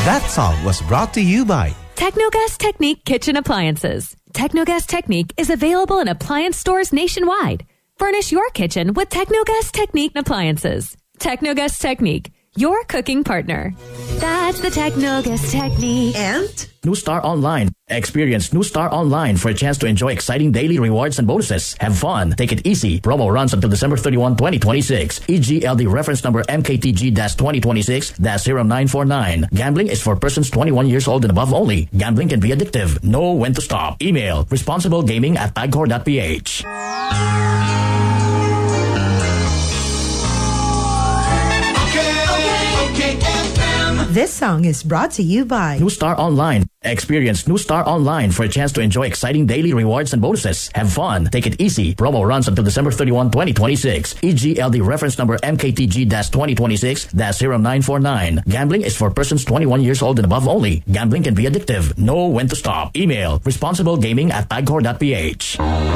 That song was brought to you by Technogas Technique Kitchen Appliances. Technogas Technique is available in appliance stores nationwide. Furnish your kitchen with Technogas Technique appliances. Technogas Technique, your cooking partner. That's the Technogas Technique. And New Star Online. Experience New Star Online for a chance to enjoy exciting daily rewards and bonuses. Have fun. Take it easy. Promo runs until December 31, 2026. EGLD reference number MKTG-2026-0949. Gambling is for persons 21 years old and above only. Gambling can be addictive. Know when to stop. Email responsiblegaming@tagcor.ph. this song is brought to you by New Star Online. Experience New Star Online for a chance to enjoy exciting daily rewards and bonuses. Have fun. Take it easy. Promo runs until December 31, 2026. EGLD reference number MKTG-2026-0949. Gambling is for persons 21 years old and above only. Gambling can be addictive. Know when to stop. Email responsiblegaming@tagcor.ph.